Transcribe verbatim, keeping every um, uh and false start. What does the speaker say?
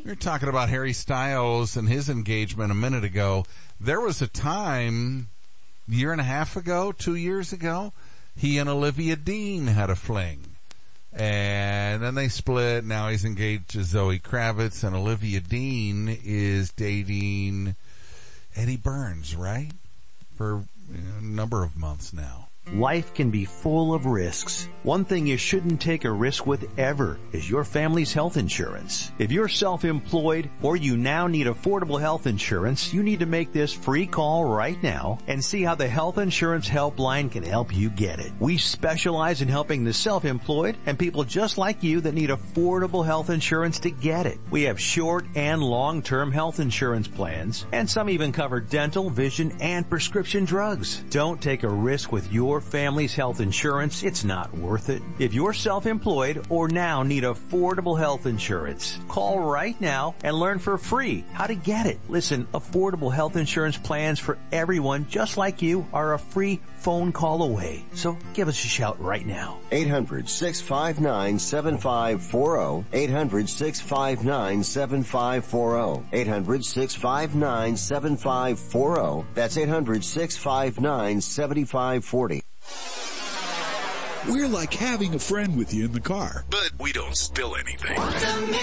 We were talking about Harry Styles and his engagement a minute ago. There was a time, a year and a half ago, two years ago, he and Olivia Dean had a fling. And then they split. Now he's engaged to Zoe Kravitz, and Olivia Dean is dating Eddie Burns, right? For you know, a number of months now. Life can be full of risks. One thing you shouldn't take a risk with ever is your family's health insurance. If you're self-employed or you now need affordable health insurance, you need to make this free call right now and see how the Health Insurance Helpline can help you get it. We specialize in helping the self-employed and people just like you that need affordable health insurance to get it. We have short and long-term health insurance plans, and some even cover dental, vision, and prescription drugs. Don't take a risk with your family's health insurance. It's not worth it. If you're self-employed or now need affordable health insurance, call right now and learn for free how to get it. Listen, affordable health insurance plans for everyone just like you are a free phone call away. So give us a shout right now. eight hundred, six five nine, seven five four zero. eight hundred, six five nine, seven five four zero. eight hundred, six five nine, seven five four zero. That's eight hundred, six five nine, seven five four zero. We're like having a friend with you in the car. But we don't spill anything.